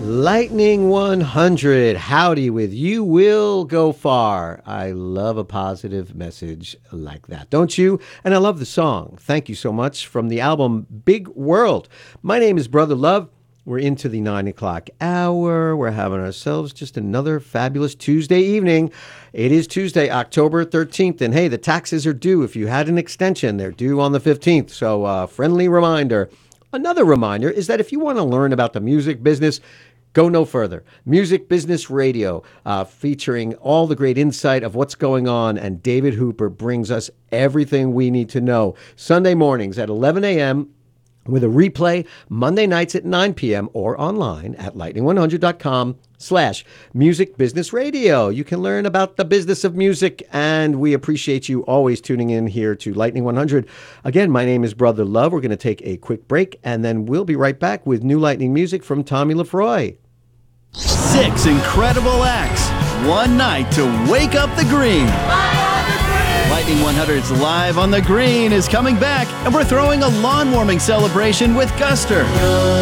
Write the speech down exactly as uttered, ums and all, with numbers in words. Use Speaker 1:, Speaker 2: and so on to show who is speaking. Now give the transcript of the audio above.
Speaker 1: Lightning one hundred, howdy with you will go far. I love a positive message like that, don't you? And I love the song. Thank you so much from the album Big World. My name is Brother Love. We're into the nine o'clock hour. We're having ourselves just another fabulous Tuesday evening. It is Tuesday, October thirteenth. And hey, the taxes are due. If you had an extension, they're due on the fifteenth. So uh, friendly reminder. Another reminder is that if you want to learn about the music business, go no further. Music Business Radio, uh, featuring all the great insight of what's going on, and David Hooper brings us everything we need to know. Sunday mornings at eleven a.m., with a replay Monday nights at nine p.m. or online at lightning one hundred dot com slash music business radio. You can learn about the business of music, and we appreciate you always tuning in here to Lightning one hundred. Again, my name is Brother Love. We're going to take a quick break, and then we'll be right back with new Lightning music from Tommy Lefroy.
Speaker 2: Six incredible acts, one night to wake up the green. Lightning one hundred's Live on the Green is coming back, and we're throwing a lawn warming celebration with Guster.